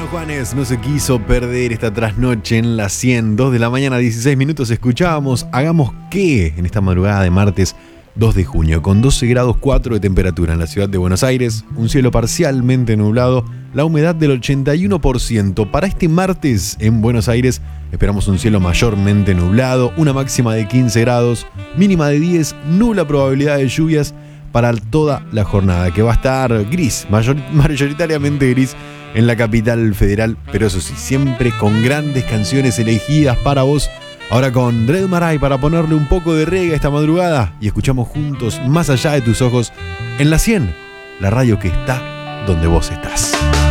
Juanes no se quiso perder esta trasnoche en la 100, 2 de la mañana, 16 minutos. Escuchábamos Hagamos qué en esta madrugada de martes 2 de junio, con 12 grados 4 de temperatura en la ciudad de Buenos Aires, un cielo parcialmente nublado, la humedad del 81%. Para este martes en Buenos Aires esperamos un cielo mayormente nublado, una máxima de 15 grados, mínima de 10, nula probabilidad de lluvias para toda la jornada, que va a estar gris, mayoritariamente gris en la capital federal, pero eso sí, siempre con grandes canciones elegidas para vos. Ahora con Dread Marai para ponerle un poco de reggae esta madrugada y escuchamos juntos Más allá de tus ojos en la 100, la radio que está donde vos estás.